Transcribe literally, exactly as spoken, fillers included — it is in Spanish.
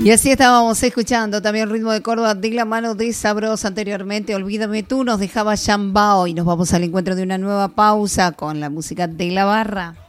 Y así estábamos escuchando también Ritmo de Córdoba de la mano de Sabrosa. Anteriormente, Olvídame tú, nos dejaba Yambao y nos vamos al encuentro de una nueva pausa con la música de la barra.